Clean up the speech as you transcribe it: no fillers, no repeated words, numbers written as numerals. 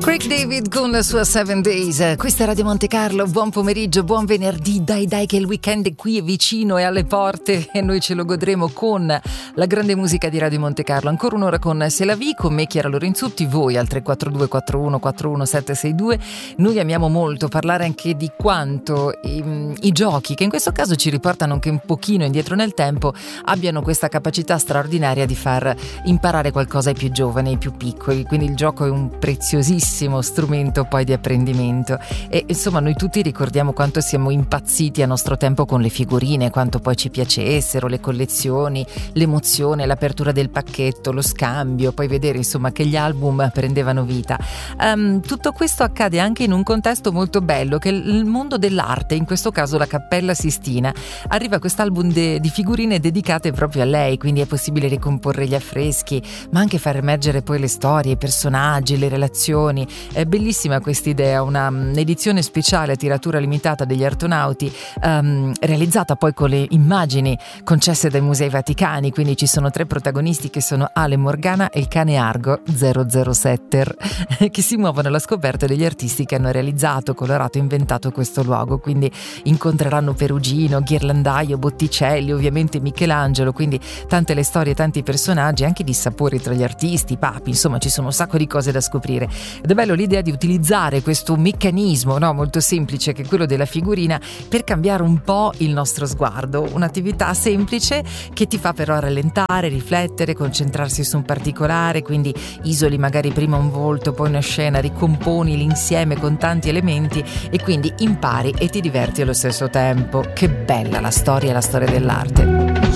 Craig David con la sua 7 Days. Questa è Radio Monte Carlo, buon pomeriggio, buon venerdì, dai che il weekend è qui, è vicino, è alle porte e noi ce lo godremo con la grande musica di Radio Monte Carlo. Ancora un'ora con C'est la vie, con me Chiara Lorenzutti, voi al 342 41 41 762. Noi amiamo molto parlare anche di quanto i giochi, che in questo caso ci riportano anche un pochino indietro nel tempo, abbiano questa capacità straordinaria di far imparare qualcosa ai più giovani, ai più piccoli. Quindi il gioco è un preziosissimo strumento poi di apprendimento e insomma noi tutti ricordiamo quanto siamo impazziti a nostro tempo con le figurine, quanto poi ci piacessero le collezioni, l'emozione, l'apertura del pacchetto, lo scambio, poi vedere insomma che gli album prendevano vita. Tutto questo accade anche in un contesto molto bello che è il mondo dell'arte, in questo caso la Cappella Sistina. Arriva quest'album di figurine dedicate proprio a lei, quindi è possibile ricomporre gli affreschi ma anche far emergere poi le storie, i personaggi, le relazioni. È bellissima quest'idea, un'edizione speciale a tiratura limitata degli Artonauti, realizzata poi con le immagini concesse dai Musei Vaticani, quindi ci sono 3 protagonisti che sono Ale Morgana e il cane Argo 007 che si muovono alla scoperta degli artisti che hanno realizzato, colorato e inventato questo luogo, quindi incontreranno Perugino, Ghirlandaio, Botticelli, ovviamente Michelangelo, quindi tante le storie, tanti personaggi, anche di sapori tra gli artisti, i papi, insomma ci sono un sacco di cose da scoprire. Ed è bello l'idea di utilizzare questo meccanismo, no, molto semplice, che è quello della figurina, per cambiare un po' il nostro sguardo. Un'attività semplice che ti fa però rallentare, riflettere, concentrarsi su un particolare, quindi isoli magari prima un volto, poi una scena, ricomponi l'insieme con tanti elementi e quindi impari e ti diverti allo stesso tempo. Che bella la storia dell'arte.